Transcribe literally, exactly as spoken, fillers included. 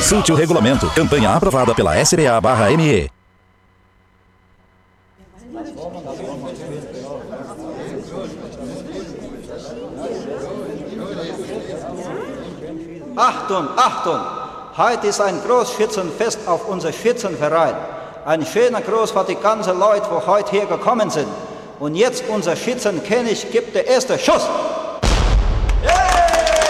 Consulte o regulamento. Campanha aprovada pela S B A barra M E. Achtung, Achtung! Heute ist ein Großschützenfest auf unser Schützenverein. Ein schöner Gruß für die ganzen Leute, die heute hier gekommen sind. Und jetzt unser Schützenkönig gibt der erste Schuss.